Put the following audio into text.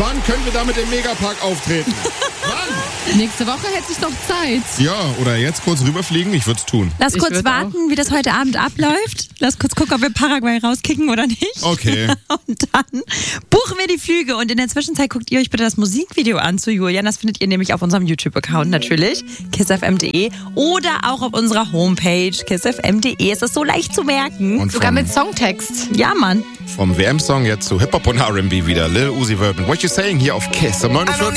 Wann können wir damit im Megapark auftreten? Wann? Nächste Woche hätte ich noch Zeit. Ja, oder jetzt kurz rüberfliegen, ich würde es tun. Lass kurz warten, wie das heute Abend abläuft. Lass kurz gucken, ob wir Paraguay rauskicken oder nicht. Okay. Und dann buchen wir die Flüge. Und in der Zwischenzeit guckt ihr euch bitte das Musikvideo an zu Julian. Das findet ihr nämlich auf unserem YouTube-Account natürlich, kissfm.de. Oder auch auf unserer Homepage, kissfm.de. Es ist so leicht zu merken. Und Sogar mit Songtext. Ja, Mann. vom WM-Song jetzt zu Hip-Hop und R&B wieder. Lil Uzi Vert mit What You Saying hier auf KISS am 49.